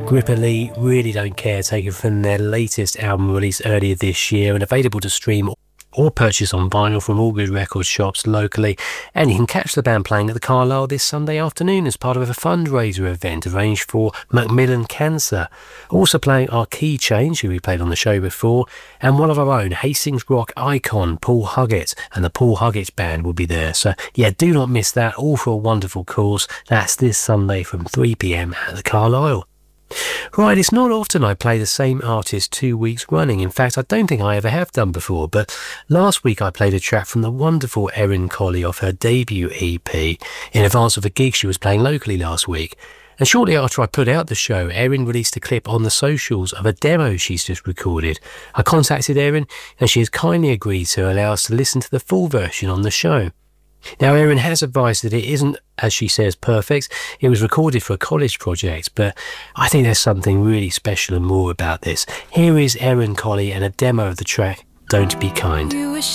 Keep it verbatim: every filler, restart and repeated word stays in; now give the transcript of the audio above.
Gripper Lee, Really Don't Care, taken from their latest album released earlier this year and available to stream or purchase on vinyl from all good record shops locally. And you can catch the band playing at the Carlisle this Sunday afternoon as part of a fundraiser event arranged for Macmillan Cancer. Also playing are Key Change, who we played on the show before, and one of our own, Hastings rock icon Paul Huggett, and the Paul Huggett Band will be there. So yeah, do not miss that, all for a wonderful cause. That's this Sunday from three p m at the Carlisle. Right, it's not often I play the same artist two weeks running. In fact, I don't think I ever have done before, but last week I played a track from the wonderful Erin Colley off her debut E P in advance of a gig she was playing locally last week. And shortly after I put out the show, Erin released a clip on the socials of a demo she's just recorded. I contacted Erin and she has kindly agreed to allow us to listen to the full version on the show. Now, Erin has advised that it isn't, as she says, perfect. It was recorded for a college project, but I think there's something really special and more about this. Here is Erin Colley and a demo of the track, Don't Be Kind. You wish